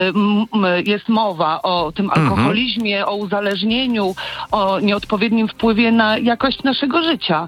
jest mowa o tym alkoholizmie, o uzależnieniu, o nieodpowiednim wpływie na jakość naszego życia.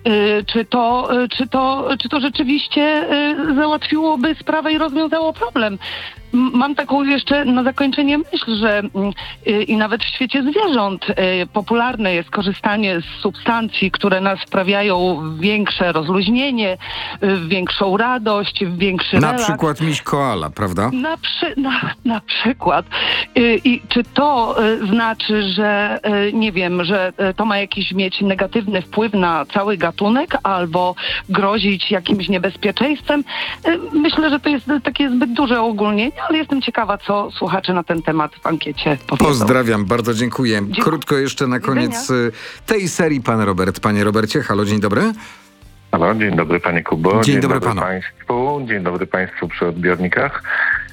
Czy to rzeczywiście załatwiłoby sprawę i rozwiązało problem? Mam taką jeszcze na zakończenie myśl, że i nawet w świecie zwierząt popularne jest korzystanie z substancji, które nas wprawiają w większe rozluźnienie, w większą radość, w większy relaks. Na przykład miś koala, prawda? Na przykład. I czy to znaczy, że nie wiem, że to ma jakiś mieć negatywny wpływ na cały gatunek albo grozić jakimś niebezpieczeństwem? Myślę, że to jest takie zbyt duże ogólnienie, ale jestem ciekawa, co słuchacze na ten temat w ankiecie powiedzą. Pozdrawiam, bardzo dziękuję. Krótko jeszcze na koniec tej serii pan Robert. Panie Robercie, halo, dzień dobry. Halo, dzień dobry panie Kubo. Dzień dobry panu. Państwu. Dzień dobry państwu przy odbiornikach.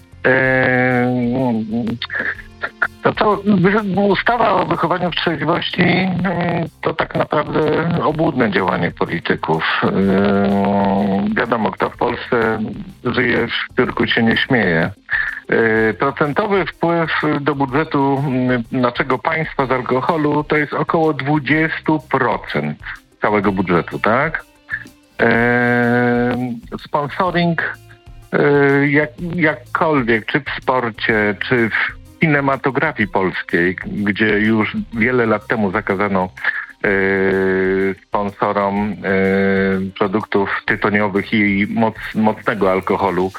Ustawa o wychowaniu w trzeźwości to tak naprawdę obłudne działanie polityków. Wiadomo, kto w Polsce żyje w cyrku się nie śmieje. Procentowy wpływ do budżetu naszego państwa z alkoholu to jest około 20% całego budżetu, tak? Sponsoring jakkolwiek, czy w sporcie, czy w kinematografii polskiej, gdzie już wiele lat temu zakazano sponsorom produktów tytoniowych i mocnego alkoholu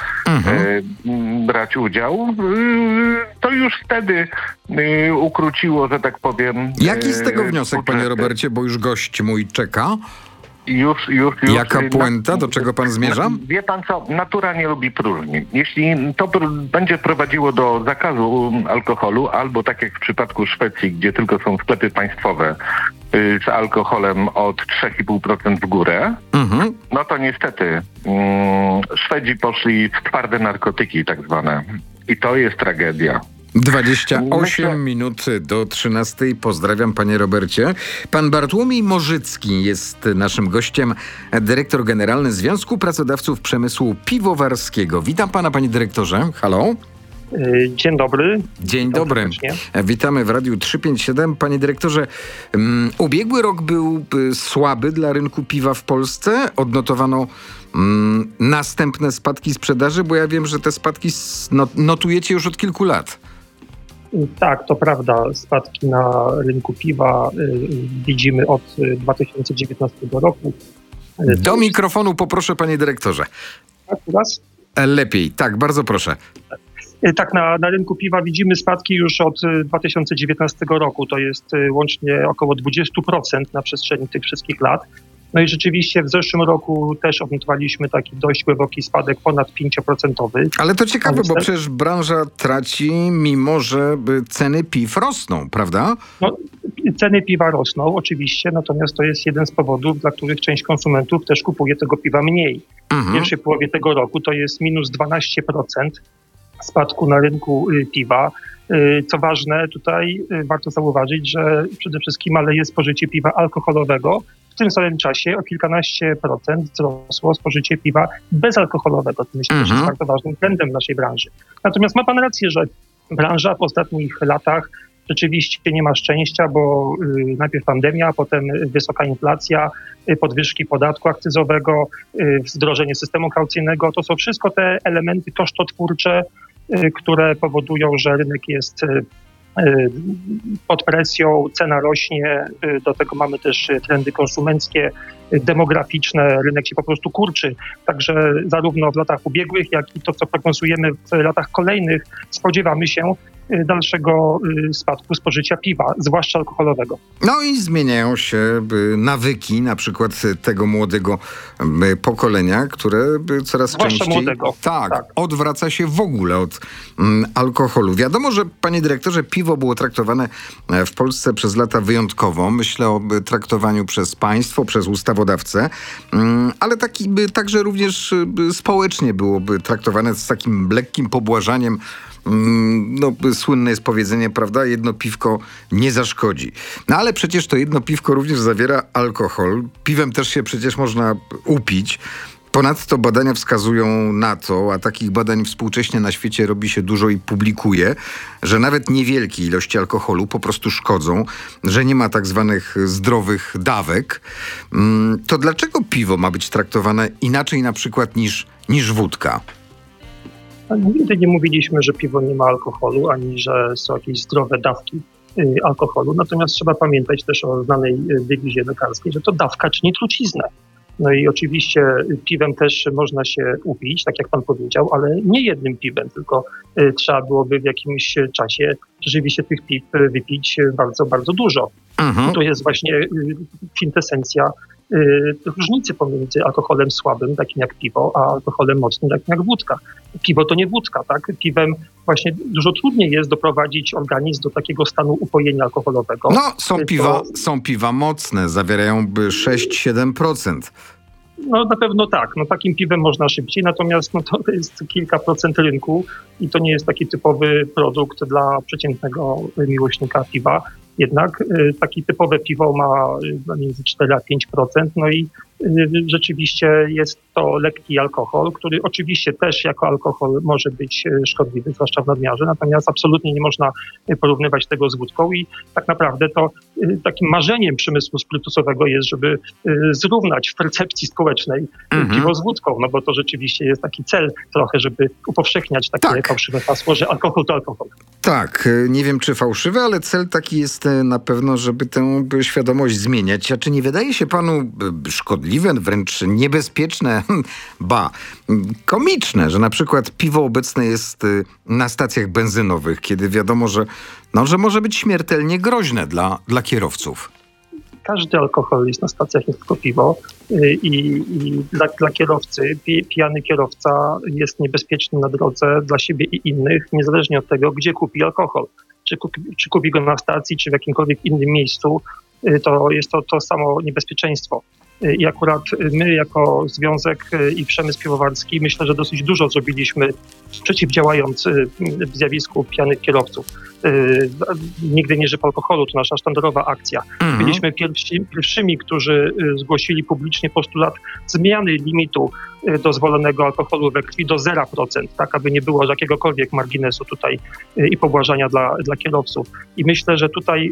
brać udział, to już wtedy ukróciło, że tak powiem. Jaki z tego wniosek, panie Robercie, bo już gość mój czeka? Już. Jaka puenta? Do czego pan zmierza? Wie pan co? Natura nie lubi próżni. Jeśli to będzie prowadziło do zakazu alkoholu, albo tak jak w przypadku Szwecji, gdzie tylko są sklepy państwowe z alkoholem od 3,5% w górę, no to niestety Szwedzi poszli w twarde narkotyki tak zwane. I to jest tragedia. 28 minut do 13. Pozdrawiam, panie Robercie. Pan Bartłomiej Morzycki jest naszym gościem, dyrektor generalny Związku Pracodawców Przemysłu Piwowarskiego. Witam pana, panie dyrektorze. Halo. Dzień dobry. Dzień dobry. Witamy w Radiu 357. Panie dyrektorze, ubiegły rok był słaby dla rynku piwa w Polsce. Odnotowano następne spadki sprzedaży, bo ja wiem, że te spadki notujecie już od kilku lat. Tak, to prawda. Spadki na rynku piwa widzimy od 2019 roku. Do mikrofonu poproszę, panie dyrektorze. Tak, teraz? Lepiej, tak, bardzo proszę. Tak, na rynku piwa widzimy spadki już od 2019 roku. To jest łącznie około 20% na przestrzeni tych wszystkich lat. No i rzeczywiście w zeszłym roku też odnotowaliśmy taki dość głęboki spadek, ponad 5%. Ale to ciekawe, bo przecież branża traci, mimo że ceny piw rosną, prawda? No, ceny piwa rosną oczywiście, natomiast to jest jeden z powodów, dla których część konsumentów też kupuje tego piwa mniej. W pierwszej połowie tego roku to jest minus 12% spadku na rynku piwa. Co ważne, tutaj warto zauważyć, że przede wszystkim maleje spożycie piwa alkoholowego. W tym samym czasie o kilkanaście procent wzrosło spożycie piwa bezalkoholowego. To myślę, że jest bardzo ważnym trendem naszej branży. Natomiast ma pan rację, że branża w ostatnich latach rzeczywiście nie ma szczęścia, bo najpierw pandemia, potem wysoka inflacja, podwyżki podatku akcyzowego, wdrożenie systemu kaucyjnego. To są wszystko te elementy kosztotwórcze, które powodują, że rynek jest pod presją, cena rośnie, do tego mamy też trendy konsumenckie, demograficzne, rynek się po prostu kurczy. Także zarówno w latach ubiegłych, jak i to, co prognozujemy w latach kolejnych, spodziewamy się dalszego spadku spożycia piwa, zwłaszcza alkoholowego. No i zmieniają się nawyki, na przykład tego młodego pokolenia, które coraz zwłaszcza częściej młodego. Tak, odwraca się w ogóle od alkoholu. Wiadomo, że panie dyrektorze, piwo było traktowane w Polsce przez lata wyjątkowo. Myślę o traktowaniu przez państwo, przez ustawodawcę, ale także również społecznie byłoby traktowane z takim lekkim pobłażaniem. No, słynne jest powiedzenie, prawda? Jedno piwko nie zaszkodzi. No ale przecież to jedno piwko również zawiera alkohol. Piwem też się przecież można upić. Ponadto badania wskazują na to, a takich badań współcześnie na świecie robi się dużo i publikuje, że nawet niewielkie ilości alkoholu po prostu szkodzą, że nie ma tak zwanych zdrowych dawek. To dlaczego piwo ma być traktowane inaczej na przykład niż wódka? Nigdy nie mówiliśmy, że piwo nie ma alkoholu, ani że są jakieś zdrowe dawki alkoholu. Natomiast trzeba pamiętać też o znanej dewizie lekarskiej, że to dawka czyni truciznę. No i oczywiście piwem też można się upić, tak jak pan powiedział, ale nie jednym piwem, tylko trzeba byłoby w jakimś czasie rzeczywiście tych piw wypić bardzo, bardzo dużo. To jest właśnie kwintesencja różnicy pomiędzy alkoholem słabym, takim jak piwo, a alkoholem mocnym, takim jak wódka. Piwo to nie wódka, tak? Piwem właśnie dużo trudniej jest doprowadzić organizm do takiego stanu upojenia alkoholowego. No, są piwa mocne, zawierają 6-7%. No na pewno tak, no takim piwem można szybciej, natomiast no, to jest kilka procent rynku i to nie jest taki typowy produkt dla przeciętnego miłośnika piwa. Jednak takie typowe piwo ma między 4 a 5%, no i rzeczywiście jest to lekki alkohol, który oczywiście też jako alkohol może być szkodliwy, zwłaszcza w nadmiarze, natomiast absolutnie nie można porównywać tego z wódką i tak naprawdę to takim marzeniem przemysłu spirytusowego jest, żeby zrównać w percepcji społecznej piwo z wódką, no bo to rzeczywiście jest taki cel trochę, żeby upowszechniać takie fałszywe hasło, że alkohol to alkohol. Tak, nie wiem czy fałszywy, ale cel taki jest na pewno, żeby tę świadomość zmieniać. A czy nie wydaje się panu szkodliwe, wręcz niebezpieczne, komiczne, że na przykład piwo obecne jest na stacjach benzynowych, kiedy wiadomo, że może być śmiertelnie groźne dla kierowców? Każdy alkohol jest na stacjach, nie tylko piwo i dla kierowcy, pijany kierowca jest niebezpieczny na drodze dla siebie i innych, niezależnie od tego, gdzie kupi alkohol. Czy kupi go na stacji, czy w jakimkolwiek innym miejscu, to jest to samo niebezpieczeństwo. I akurat my jako związek i przemysł piwowarski myślę, że dosyć dużo zrobiliśmy przeciwdziałając zjawisku pijanych kierowców. Nigdy nie żyw alkoholu, to nasza sztandarowa akcja. Byliśmy pierwszymi, którzy zgłosili publicznie postulat zmiany limitu dozwolonego alkoholu we krwi do 0%, tak aby nie było jakiegokolwiek marginesu tutaj i pobłażania dla kierowców. I myślę, że tutaj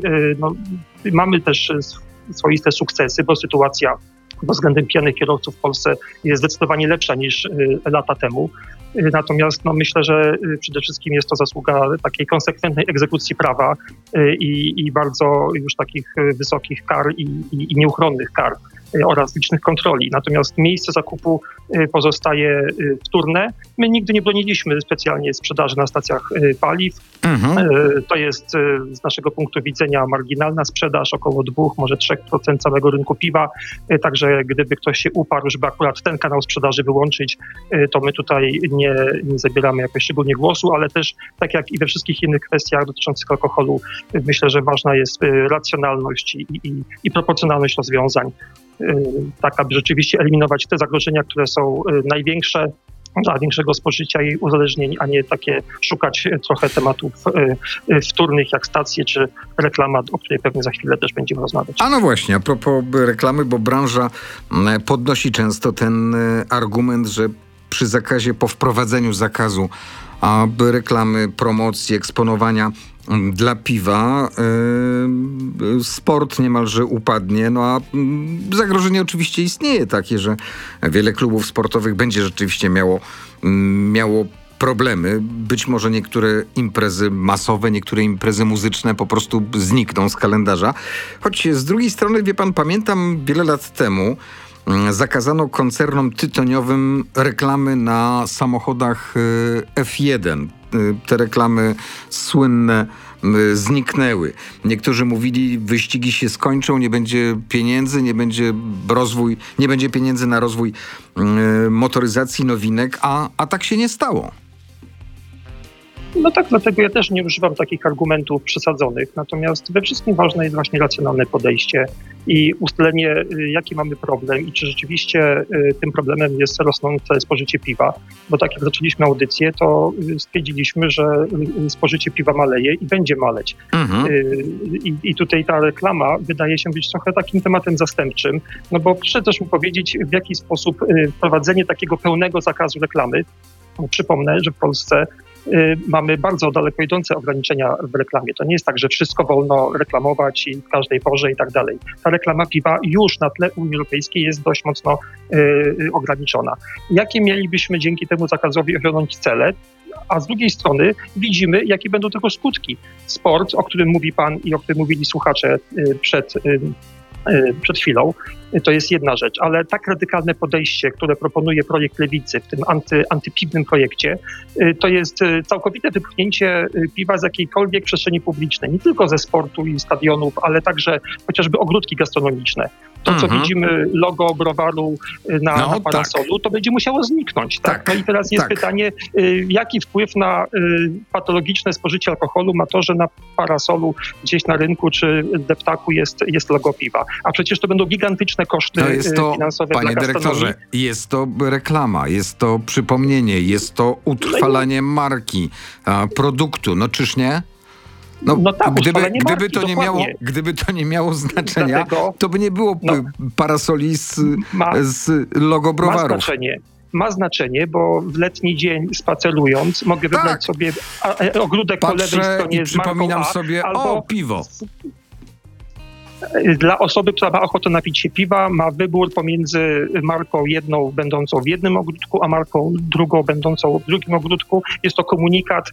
mamy też swoiste sukcesy, bo sytuacja pod względem pijanych kierowców w Polsce jest zdecydowanie lepsza niż lata temu. Natomiast myślę, że przede wszystkim jest to zasługa takiej konsekwentnej egzekucji prawa i bardzo już takich wysokich kar i nieuchronnych kar oraz licznych kontroli. Natomiast miejsce zakupu pozostaje wtórne. My nigdy nie broniliśmy specjalnie sprzedaży na stacjach paliw. To jest z naszego punktu widzenia marginalna sprzedaż, około 2, może 3% całego rynku piwa. Także gdyby ktoś się uparł, żeby akurat ten kanał sprzedaży wyłączyć, to my tutaj nie zabieramy jakoś szczególnie głosu, ale też tak jak i we wszystkich innych kwestiach dotyczących alkoholu, myślę, że ważna jest racjonalność i proporcjonalność rozwiązań, tak aby rzeczywiście eliminować te zagrożenia, które są największe dla większego spożycia i uzależnień, a nie takie szukać trochę tematów wtórnych jak stacje czy reklama, o której pewnie za chwilę też będziemy rozmawiać. A no właśnie, a propos reklamy, bo branża podnosi często ten argument, że przy zakazie, po wprowadzeniu zakazu reklamy, promocji, eksponowania dla piwa sport niemalże upadnie, a zagrożenie oczywiście istnieje takie, że wiele klubów sportowych będzie rzeczywiście miało problemy. Być może niektóre imprezy masowe, niektóre imprezy muzyczne po prostu znikną z kalendarza. Choć z drugiej strony, wie pan, pamiętam wiele lat temu zakazano koncernom tytoniowym reklamy na samochodach F1. Te reklamy słynne zniknęły. Niektórzy mówili, wyścigi się skończą, nie będzie pieniędzy, nie będzie pieniędzy na rozwój motoryzacji, nowinek, a tak się nie stało. No tak, dlatego ja też nie używam takich argumentów przesadzonych, natomiast we wszystkim ważne jest właśnie racjonalne podejście i ustalenie, jaki mamy problem i czy rzeczywiście tym problemem jest rosnące spożycie piwa, bo tak jak zaczęliśmy audycję, to stwierdziliśmy, że spożycie piwa maleje i będzie maleć. I tutaj ta reklama wydaje się być trochę takim tematem zastępczym, no bo proszę też mi powiedzieć, w jaki sposób wprowadzenie takiego pełnego zakazu reklamy. Przypomnę, że w Polsce mamy bardzo daleko idące ograniczenia w reklamie. To nie jest tak, że wszystko wolno reklamować i w każdej porze i tak dalej. Ta reklama piwa już na tle Unii Europejskiej jest dość mocno ograniczona. Jakie mielibyśmy dzięki temu zakazowi osiągnąć cele? A z drugiej strony widzimy, jakie będą tego skutki. Sport, o którym mówi pan i o którym mówili słuchacze przed chwilą, to jest jedna rzecz, ale tak radykalne podejście, które proponuje projekt Lewicy w tym antypiwnym projekcie, to jest całkowite wypchnięcie piwa z jakiejkolwiek przestrzeni publicznej, nie tylko ze sportu i stadionów, ale także chociażby ogródki gastronomiczne. To, co widzimy, logo browaru na parasolu, to będzie musiało zniknąć. Tak? No i teraz jest pytanie, jaki wpływ na patologiczne spożycie alkoholu ma to, że na parasolu gdzieś na rynku czy deptaku jest logo piwa. A przecież to będą gigantyczne koszty finansowe dla gastronomii. Panie dyrektorze, jest to reklama, jest to przypomnienie, jest to utrwalanie marki, produktu. No czyż nie? No tak, gdyby to nie miało znaczenia, to by nie było parasoli z logo browarów. Ma znaczenie, bo w letni dzień spacerując mogę wybrać sobie ogródek po lewej stronie i przypominam sobie, albo piwo. Dla osoby, która ma ochotę napić się piwa, ma wybór pomiędzy marką jedną będącą w jednym ogródku, a marką drugą będącą w drugim ogródku. Jest to komunikat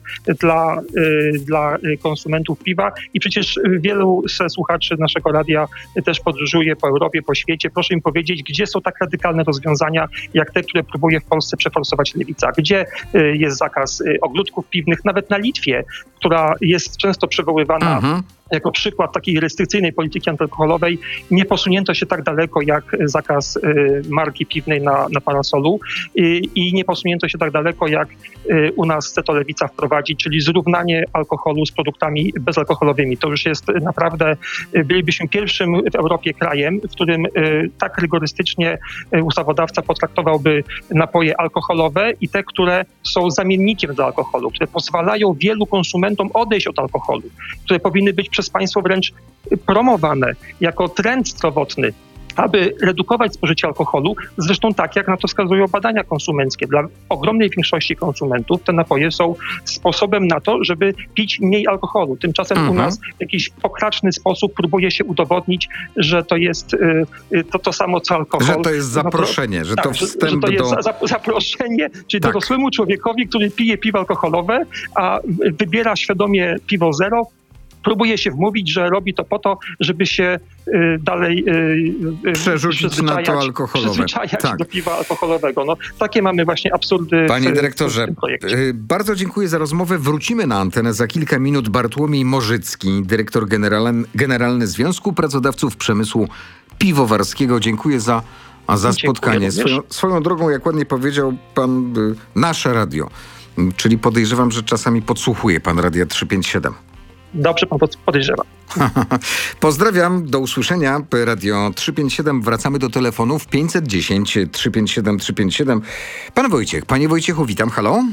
dla konsumentów piwa i przecież wielu słuchaczy naszego radia też podróżuje po Europie, po świecie. Proszę im powiedzieć, gdzie są tak radykalne rozwiązania, jak te, które próbuje w Polsce przeforsować Lewica. Gdzie jest zakaz ogródków piwnych, nawet na Litwie, która jest często przywoływana jako przykład takiej restrykcyjnej polityki antyalkoholowej, nie posunięto się tak daleko jak zakaz marki piwnej na parasolu i nie posunięto się tak daleko jak u nas chce to Lewica wprowadzić, czyli zrównanie alkoholu z produktami bezalkoholowymi. To już jest naprawdę, bylibyśmy pierwszym w Europie krajem, w którym tak rygorystycznie ustawodawca potraktowałby napoje alkoholowe i te, które są zamiennikiem dla alkoholu, które pozwalają wielu konsumentom odejść od alkoholu, które powinny być przez państwo wręcz promowane jako trend zdrowotny, aby redukować spożycie alkoholu. Zresztą tak, jak na to wskazują badania konsumenckie. Dla ogromnej większości konsumentów te napoje są sposobem na to, żeby pić mniej alkoholu. Tymczasem u nas w jakiś pokraczny sposób próbuje się udowodnić, że to jest to samo co alkohol. Że to jest zaproszenie, że to wstęp że to jest zaproszenie, czyli dorosłemu człowiekowi, który pije piwo alkoholowe, a wybiera świadomie piwo zero, próbuje się wmówić, że robi to po to, żeby się dalej przerzucić na to alkoholowe. Do piwa alkoholowego. No, takie mamy właśnie absurdy. Panie dyrektorze, w tym projekcie. Bardzo dziękuję za rozmowę. Wrócimy na antenę za kilka minut. Bartłomiej Morzycki, dyrektor generalny Związku Pracodawców Przemysłu Piwowarskiego. Dziękuję za spotkanie. Swoją drogą, jak ładnie powiedział pan, nasze radio, czyli podejrzewam, że czasami podsłuchuje pan Radia 357. Dobrze pan podejrzewa. Pozdrawiam, do usłyszenia. Radio 357. Wracamy do telefonów 510 357 357. Pan Wojciech. Panie Wojciechu, witam. Halo?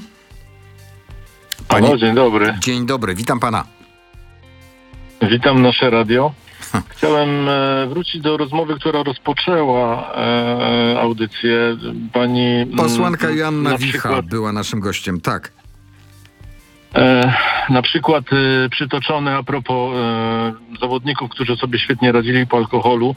Halo, dzień dobry. Dzień dobry, witam pana. Witam nasze radio. Chciałem wrócić do rozmowy, która rozpoczęła audycję. Pani posłanka Joanna Wicha była naszym gościem, tak. Na przykład przytoczony a propos zawodników, którzy sobie świetnie radzili po alkoholu,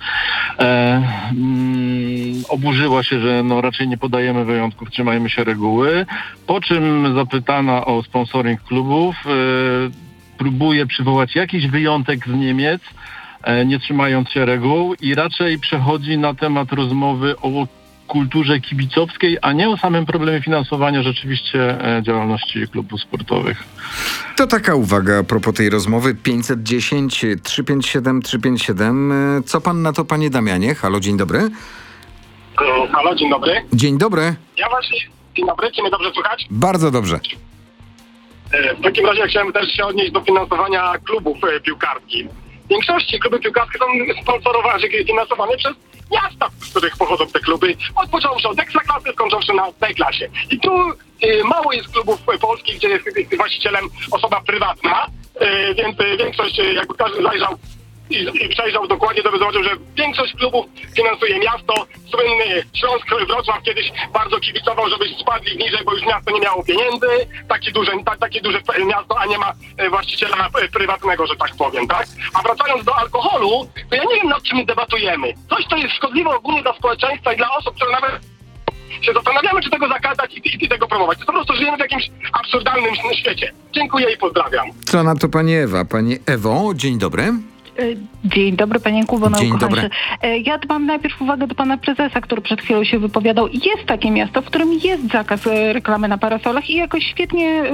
oburzyła się, że raczej nie podajemy wyjątków, trzymajmy się reguły, po czym zapytana o sponsoring klubów, próbuje przywołać jakiś wyjątek z Niemiec, nie trzymając się reguł i raczej przechodzi na temat rozmowy o kulturze kibicowskiej, a nie o samym problemie finansowania rzeczywiście działalności klubów sportowych. To taka uwaga a propos tej rozmowy. 510 357 357. Co pan na to, panie Damianie? Halo, dzień dobry. Halo, dzień dobry. Dzień dobry. Ja właśnie, dzień dobry, czy mnie dobrze słychać? Bardzo dobrze. W takim razie chciałem też się odnieść do finansowania klubów piłkarskich. W większości kluby piłkarskie są sponsorowane, finansowane przez miasta, z których pochodzą te kluby, począwszy od Ekstraklasy, skończywszy na tej klasie. I tu mało jest klubów polskich, gdzie jest właścicielem osoba prywatna, więc większość, jakby każdy zajrzał i przejrzał dokładnie, to by zobaczył, że większość klubów finansuje miasto. Słynny Śląsk Wrocław kiedyś bardzo kibicował, żeby spadli niżej, bo już miasto nie miało pieniędzy. Takie duże miasto, a nie ma właściciela prywatnego, że tak powiem, tak? A wracając do alkoholu, to ja nie wiem, nad czym debatujemy. Coś, co jest szkodliwe ogólnie dla społeczeństwa i dla osób, które nawet się zastanawiamy, czy tego zakazać i tego promować. To po prostu żyjemy w jakimś absurdalnym świecie. Dziękuję i pozdrawiam. Co na to pani Ewa? Pani Ewo, dzień dobry. Dzień dobry, panie Kubo. Dzień dobry. Ja mam najpierw uwagę do pana prezesa, który przed chwilą się wypowiadał. Jest takie miasto, w którym jest zakaz reklamy na parasolach i jakoś świetnie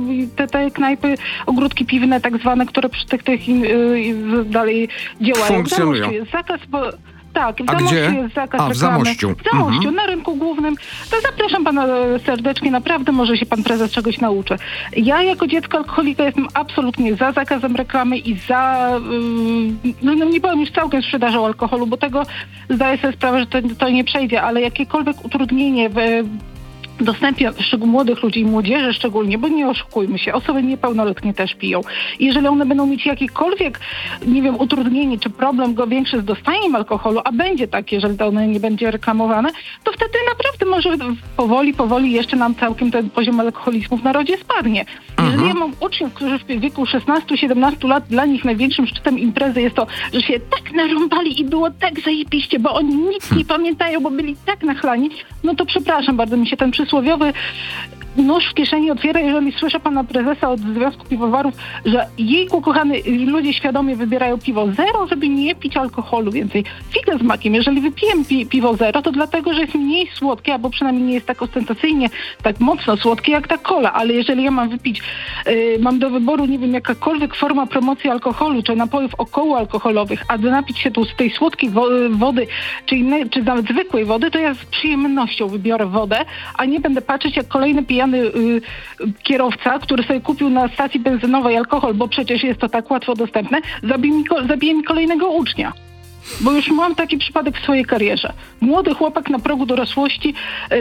te knajpy, ogródki piwne tak zwane, które przy tych dalej działają. Funkcjonują. W Zamościu jest zakaz, tak, w A Zamościu gdzie? jest zakaz W reklamy. Zamościu. W Zamościu, na rynku głównym. To zapraszam pana serdecznie, naprawdę może się pan prezes czegoś nauczy. Ja jako dziecko alkoholika jestem absolutnie za zakazem reklamy i za, nie powiem już całkiem sprzedażą alkoholu, bo tego zdaję sobie sprawę, że to nie przejdzie, ale jakiekolwiek utrudnienie w dostępie młodych ludzi i młodzieży szczególnie, bo nie oszukujmy się, osoby niepełnoletnie też piją. I jeżeli one będą mieć jakiekolwiek, nie wiem, utrudnienie czy problem większy z dostaniem alkoholu, a będzie tak, jeżeli to one nie będzie reklamowane, to wtedy naprawdę może powoli jeszcze nam całkiem ten poziom alkoholizmu w narodzie spadnie. Jeżeli ja mam uczniów, którzy w wieku 16-17 lat, dla nich największym szczytem imprezy jest to, że się tak narąbali i było tak zajebiście, bo oni nic nie pamiętają, bo byli tak nachlani, no to przepraszam bardzo, mi się ten przysłowiowy nóż w kieszeni otwiera, jeżeli słyszę pana prezesa od Związku Piwowarów, że jejku kochany, ludzie świadomie wybierają piwo zero, żeby nie pić alkoholu więcej. Figę z makiem, jeżeli wypiję piwo zero, to dlatego, że jest mniej słodkie, albo przynajmniej nie jest tak ostentacyjnie, tak mocno słodkie jak ta cola, ale jeżeli ja mam wypić, mam do wyboru, nie wiem, jakakolwiek forma promocji alkoholu, czy napojów okołoalkoholowych, a napić się tu z tej słodkiej wody, czy nawet zwykłej wody, to ja z przyjemnością wybiorę wodę, a nie będę patrzeć, jak kolejny pijany kierowca, który sobie kupił na stacji benzynowej alkohol, bo przecież jest to tak łatwo dostępne, zabije mi kolejnego ucznia. Bo już mam taki przypadek w swojej karierze. Młody chłopak na progu dorosłości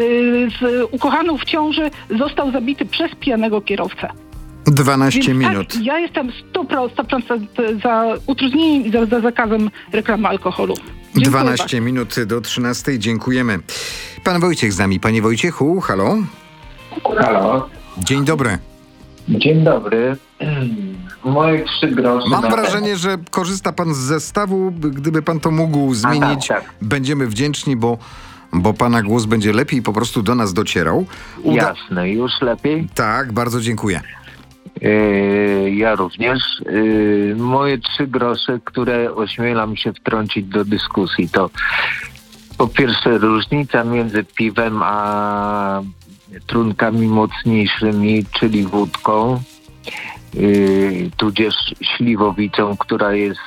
z ukochaną w ciąży został zabity przez pijanego kierowcę. 12 Więc minut. Tak, ja jestem 100% za utrudnieniem i za zakazem reklamy alkoholu. Dziękuję 12 bardzo. minut do 13. Dziękujemy. Pan Wojciech z nami. Panie Wojciechu, halo? Halo, Dzień dobry. dzień dobry. Moje 3 grosze. Mam wrażenie, że korzysta pan z zestawu. Gdyby pan to mógł zmienić, tak. będziemy wdzięczni, bo pana głos będzie lepiej po prostu do nas docierał. Jasne, już lepiej. Tak, bardzo dziękuję. Ja również. Moje 3 grosze, które ośmielam się wtrącić do dyskusji, to po pierwsze różnica między piwem a trunkami mocniejszymi, czyli wódką, tudzież śliwowicą, która jest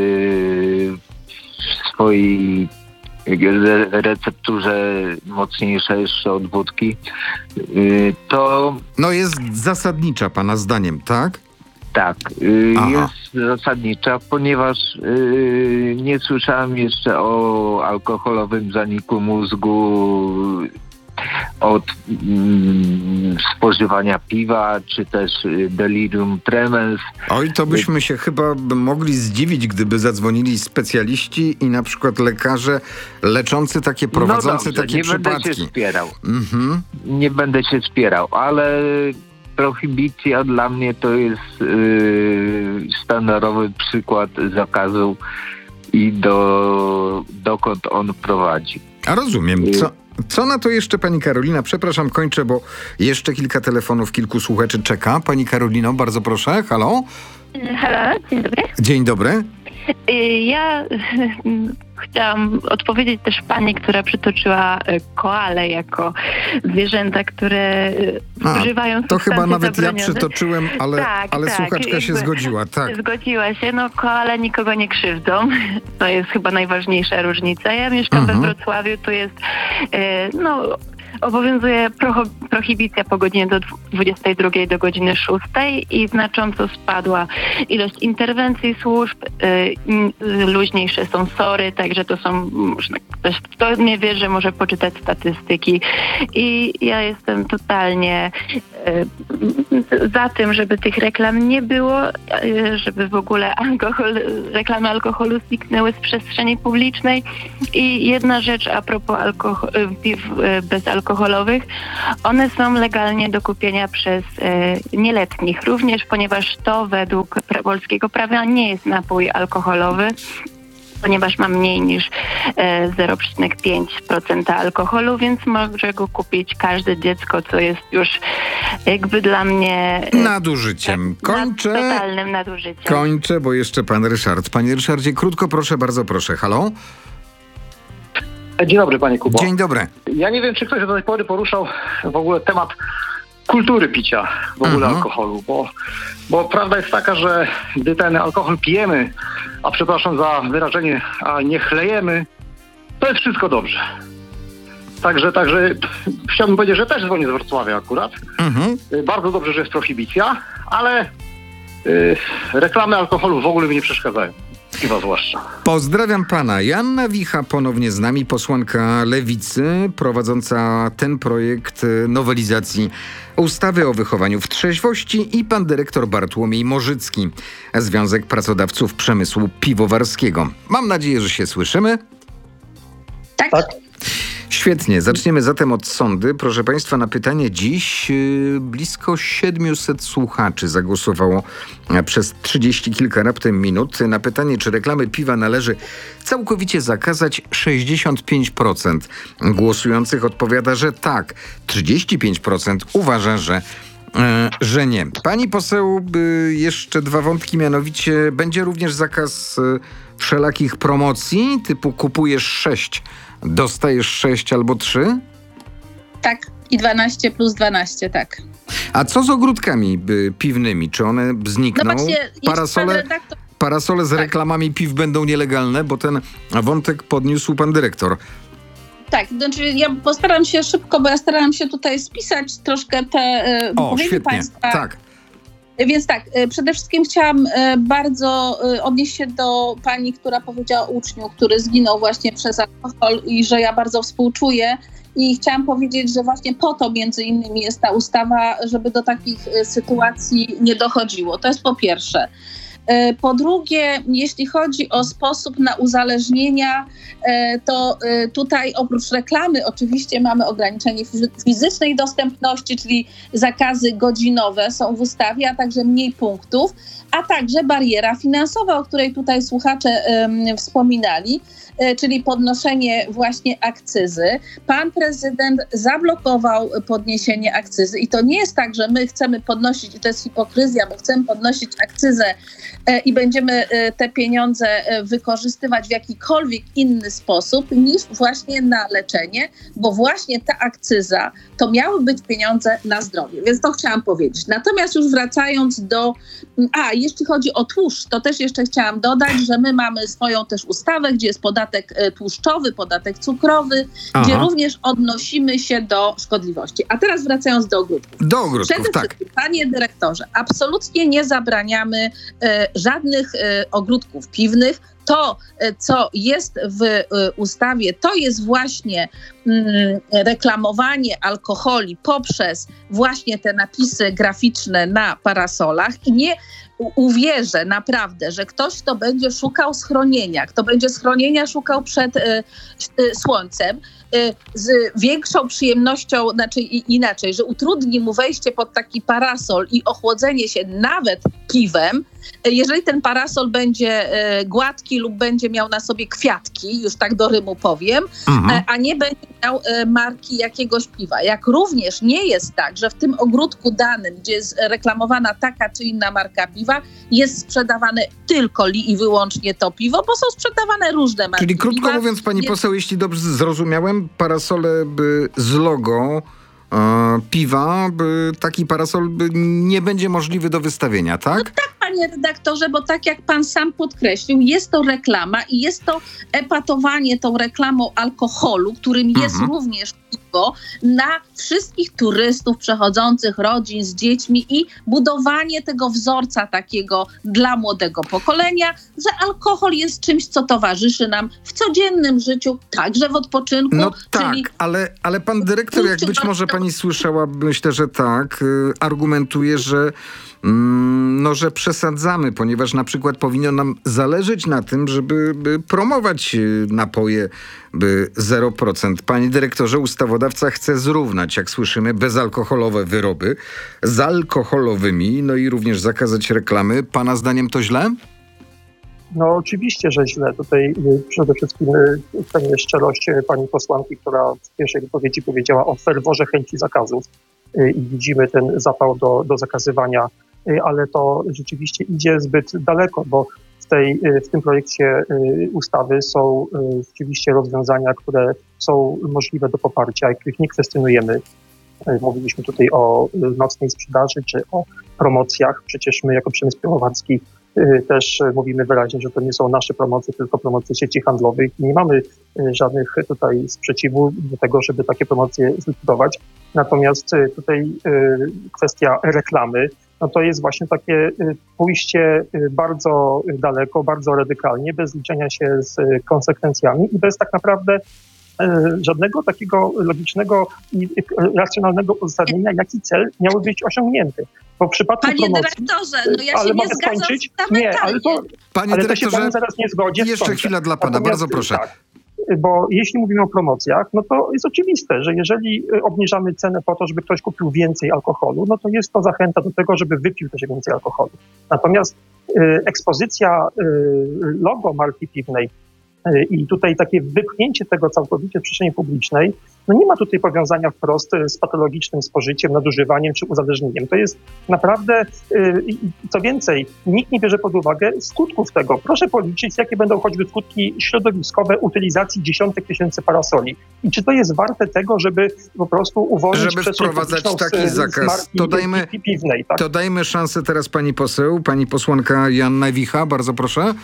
w swojej recepturze mocniejsza jeszcze od wódki, to No jest zasadnicza pana zdaniem, tak? tak, Aha. jest zasadnicza, ponieważ nie słyszałem jeszcze o alkoholowym zaniku mózgu od spożywania piwa, czy też delirium tremens. Oj, to byśmy się chyba mogli zdziwić, gdyby zadzwonili specjaliści i na przykład lekarze leczący takie, prowadzący No dobrze, takie nie przypadki. będę się spierał. Mhm. Nie będę się spierał, ale prohibicja dla mnie to jest sztandarowy przykład zakazu i dokąd on prowadzi. A rozumiem. Co na to jeszcze pani Karolina? Przepraszam, kończę, bo jeszcze kilka telefonów, kilku słuchaczy czeka. Pani Karolino, bardzo proszę. Halo? Halo, dzień dobry. Dzień dobry. Ja chciałam odpowiedzieć też pani, która przytoczyła koale jako zwierzęta, które używają To chyba nawet zabronione. ja przytoczyłem, ale słuchaczka się zgodziła. Tak. Zgodziła się. No koale nikogo nie krzywdzą. To jest chyba najważniejsza różnica. Ja mieszkam we Wrocławiu, to jest obowiązuje prohibicja po godzinie do 22 do godziny 6 i znacząco spadła ilość interwencji służb, luźniejsze są SOR-y, także to są, ktoś, kto nie wie, że może poczytać statystyki i ja jestem totalnie za tym, żeby tych reklam nie było, żeby w ogóle reklamy alkoholu zniknęły z przestrzeni publicznej. I jedna rzecz a propos piw bezalkoholowych, one są legalnie do kupienia przez nieletnich również, ponieważ to według polskiego prawa nie jest napój alkoholowy, ponieważ ma mniej niż 0,5% alkoholu, więc może go kupić każde dziecko, co jest już jakby dla mnie nadużyciem. Totalnym nadużyciem. Kończę, bo jeszcze pan Ryszard. Panie Ryszardzie, krótko proszę, bardzo proszę. Halo? Dzień dobry, panie Kubo. Dzień dobry. Ja nie wiem, czy ktoś do tej pory poruszał w ogóle temat kultury picia w ogóle alkoholu, bo prawda jest taka, że gdy ten alkohol pijemy, a przepraszam za wyrażenie, a nie chlejemy, to jest wszystko dobrze. Także chciałbym powiedzieć, że też dzwonię z Wrocławia akurat. Bardzo dobrze, że jest prohibicja, ale reklamy alkoholu w ogóle mi nie przeszkadzają. Piwa zwłaszcza. Pozdrawiam pana. Joanna Wicha ponownie z nami, posłanka Lewicy, prowadząca ten projekt nowelizacji ustawy o wychowaniu w trzeźwości, i pan dyrektor Bartłomiej Morzycki, Związek Pracodawców Przemysłu Piwowarskiego. Mam nadzieję, że się słyszymy. Tak. Świetnie. Zaczniemy zatem od sądy. Proszę państwa, na pytanie dziś blisko 700 słuchaczy zagłosowało przez 30 kilka raptem minut. Na pytanie, czy reklamy piwa należy całkowicie zakazać, 65% głosujących odpowiada, że tak. 35% uważa, że nie. Pani poseł, jeszcze dwa wątki, mianowicie będzie również zakaz wszelakich promocji, typu kupujesz 6, dostajesz 6 albo 3? Tak, i 12 plus 12, tak. A co z ogródkami piwnymi? Czy one znikną? No właśnie, Parasole z reklamami piw będą nielegalne, bo ten wątek podniósł pan dyrektor. Tak, znaczy ja postaram się szybko, bo ja starałam się tutaj spisać troszkę te wypowiedzi państwa. Tak. Więc tak, przede wszystkim chciałam bardzo odnieść się do pani, która powiedziała o uczniu, który zginął właśnie przez alkohol, i że ja bardzo współczuję. I chciałam powiedzieć, że właśnie po to między innymi jest ta ustawa, żeby do takich sytuacji nie dochodziło. To jest po pierwsze. Po drugie, jeśli chodzi o sposób na uzależnienia, to tutaj oprócz reklamy oczywiście mamy ograniczenie fizycznej dostępności, czyli zakazy godzinowe są w ustawie, a także mniej punktów, a także bariera finansowa, o której tutaj słuchacze wspominali, czyli podnoszenie właśnie akcyzy. Pan prezydent zablokował podniesienie akcyzy i to nie jest tak, że my chcemy podnosić, i to jest hipokryzja, bo chcemy podnosić akcyzę i będziemy te pieniądze wykorzystywać w jakikolwiek inny sposób niż właśnie na leczenie, bo właśnie ta akcyza to miały być pieniądze na zdrowie, więc to chciałam powiedzieć. Natomiast już wracając do... jeśli chodzi o tłuszcz, to też jeszcze chciałam dodać, że my mamy swoją też ustawę, gdzie jest podatek tłuszczowy, podatek cukrowy, gdzie również odnosimy się do szkodliwości. A teraz wracając do ogródków. Przede wszystkim, panie dyrektorze, absolutnie nie zabraniamy żadnych ogródków piwnych. To, co jest w ustawie, to jest właśnie reklamowanie alkoholi poprzez właśnie te napisy graficzne na parasolach, i nie uwierzę naprawdę, że ktoś, kto będzie szukał schronienia, kto będzie schronienia szukał przed słońcem, z większą przyjemnością, znaczy inaczej, że utrudni mu wejście pod taki parasol i ochłodzenie się nawet piwem, jeżeli ten parasol będzie gładki lub będzie miał na sobie kwiatki, już tak do rymu powiem, a nie będzie miał marki jakiegoś piwa. Jak również nie jest tak, że w tym ogródku danym, gdzie jest reklamowana taka czy inna marka piwa, jest sprzedawane tylko i wyłącznie to piwo, bo są sprzedawane różne marki. Czyli krótko piwa. mówiąc, pani poseł, jeśli dobrze zrozumiałem, parasole z logo piwa, taki parasol nie będzie możliwy do wystawienia, tak? No tak, panie redaktorze, bo tak jak pan sam podkreślił, jest to reklama i jest to epatowanie tą reklamą alkoholu, którym jest również piwo na wszystkich turystów przechodzących, rodzin z dziećmi i budowanie tego wzorca takiego dla młodego pokolenia, że alkohol jest czymś, co towarzyszy nam w codziennym życiu, także w odpoczynku. No tak, czyli ale pan dyrektor, jak być może pani słyszała, myślę, że tak, argumentuje, że że przesadzamy, ponieważ na przykład powinno nam zależeć na tym, żeby promować napoje 0%. Panie dyrektorze, ustawodawca chce zrównać, jak słyszymy, bezalkoholowe wyroby z alkoholowymi, no i również zakazać reklamy. Pana zdaniem to źle? No oczywiście, że źle. Tutaj przede wszystkim cenię szczerość pani posłanki, która w pierwszej wypowiedzi powiedziała o ferworze chęci zakazów i widzimy ten zapał do zakazywania, ale to rzeczywiście idzie zbyt daleko, bo w tym projekcie ustawy są rzeczywiście rozwiązania, które są możliwe do poparcia i których nie kwestionujemy. Mówiliśmy tutaj o nocnej sprzedaży czy o promocjach. Przecież my jako przemysł piwowarski też mówimy wyraźnie, że to nie są nasze promocje, tylko promocje sieci handlowych i nie mamy żadnych tutaj sprzeciwu do tego, żeby takie promocje zlikwidować. Natomiast tutaj kwestia reklamy, no to jest właśnie takie pójście bardzo daleko, bardzo radykalnie, bez liczenia się z konsekwencjami i bez tak naprawdę żadnego takiego logicznego i racjonalnego uzasadnienia, jaki cel miał być osiągnięty. Bo w przypadku Panie promocji, dyrektorze, no ja się nie zgadzam fundamentalnie. Panie dyrektorze, to się zaraz nie zgodzi. Jeszcze chwila dla pana, bardzo proszę. Tak, bo jeśli mówimy o promocjach, no to jest oczywiste, że jeżeli obniżamy cenę po to, żeby ktoś kupił więcej alkoholu, no to jest to zachęta do tego, żeby wypił też więcej alkoholu. Natomiast ekspozycja logo marki piwnej i tutaj takie wypchnięcie tego całkowicie w przestrzeni publicznej, no nie ma tutaj powiązania wprost z patologicznym spożyciem, nadużywaniem czy uzależnieniem. To jest naprawdę, co więcej, nikt nie bierze pod uwagę skutków tego. Proszę policzyć, jakie będą choćby skutki środowiskowe utylizacji dziesiątek tysięcy parasoli. I czy to jest warte tego, żeby po prostu uwolnić żeby wprowadzać taki zakaz. Piwnej, tak? To dajmy szansę teraz pani poseł, pani posłanka Joanna Wicha, bardzo proszę.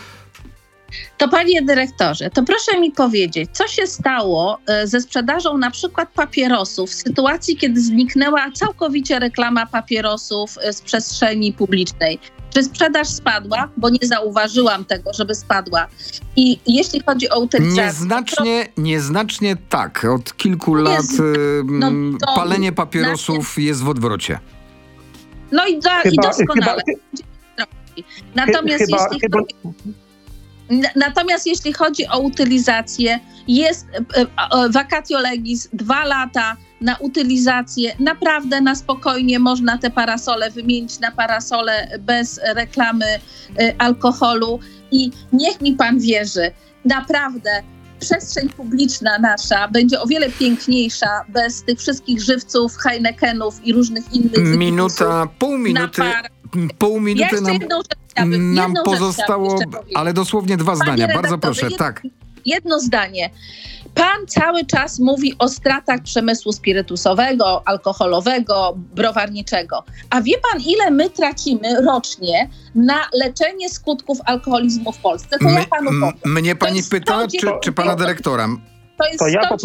To panie dyrektorze, to proszę mi powiedzieć, co się stało ze sprzedażą na przykład papierosów w sytuacji, kiedy zniknęła całkowicie reklama papierosów z przestrzeni publicznej? Czy sprzedaż spadła? Bo nie zauważyłam tego, żeby spadła. I jeśli chodzi o utylizację... Nieznacznie tak. Od kilku lat palenie papierosów jest w odwrocie. No i doskonale. Natomiast jeśli chodzi o utylizację, jest vacatio legis 2 lata na utylizację. Naprawdę na spokojnie można te parasole wymienić na parasole bez reklamy alkoholu. I niech mi pan wierzy, naprawdę przestrzeń publiczna nasza będzie o wiele piękniejsza bez tych wszystkich żywców, Heinekenów i różnych innych Pół minuty nam pozostało, ale dosłownie 2 zdania. Bardzo proszę, tak. Jedno zdanie. Pan cały czas mówi o stratach przemysłu spirytusowego, alkoholowego, browarniczego. A wie pan, ile my tracimy rocznie na leczenie skutków alkoholizmu w Polsce? To ja panu powiem. Mnie pani pyta, czy pana dyrektora? To jest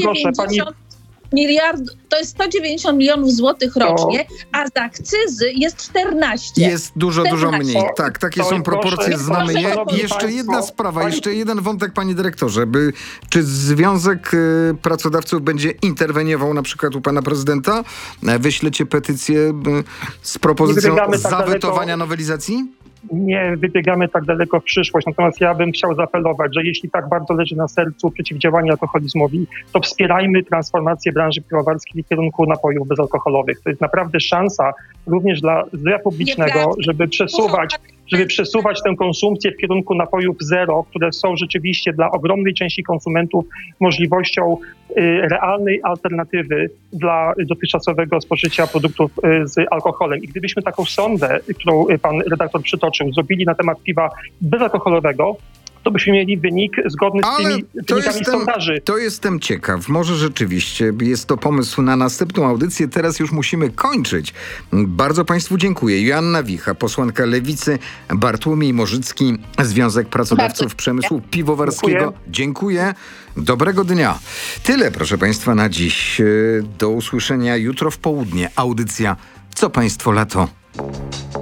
190 milionów złotych rocznie, a z akcyzy jest 14. Jest dużo mniej. Tak, takie są proporcje, znamy je. Jeszcze jedna sprawa, jeszcze jeden wątek, panie dyrektorze. Czy Związek Pracodawców będzie interweniował na przykład u pana prezydenta? Wyślecie petycję z propozycją zawetowania nowelizacji? Nie wybiegamy tak daleko w przyszłość, natomiast ja bym chciał zaapelować, że jeśli tak bardzo leży na sercu przeciwdziałanie alkoholizmowi, to wspierajmy transformację branży piwowarskiej w kierunku napojów bezalkoholowych. To jest naprawdę szansa również dla zdrowia publicznego, żeby przesuwać tę konsumpcję w kierunku napojów zero, które są rzeczywiście dla ogromnej części konsumentów możliwością realnej alternatywy dla dotychczasowego spożycia produktów z alkoholem. I gdybyśmy taką sondę, którą pan redaktor przytoczył, zrobili na temat piwa bezalkoholowego, to byśmy mieli wynik zgodny z tymi wynikami sondaży. To jestem ciekaw. Może rzeczywiście jest to pomysł na następną audycję. Teraz już musimy kończyć. Bardzo Państwu dziękuję. Joanna Wicha, posłanka Lewicy, Bartłomiej Morzycki, Związek Pracodawców Przemysłu Piwowarskiego. Dziękuję. Dobrego dnia. Tyle, proszę Państwa, na dziś. Do usłyszenia jutro w południe. Audycja Co Państwo Lato.